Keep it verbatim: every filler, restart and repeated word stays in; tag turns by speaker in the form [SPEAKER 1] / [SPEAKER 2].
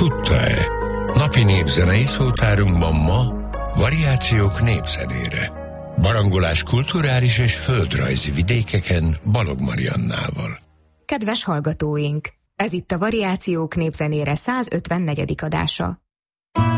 [SPEAKER 1] Tudta-e? Napi népzenei szótárunkban ma variációk népzenére. Barangolás kulturális és földrajzi vidékeken Balog Mariannával.
[SPEAKER 2] Kedves hallgatóink! Ez itt a Variációk népzenére százötvennegyedik adása.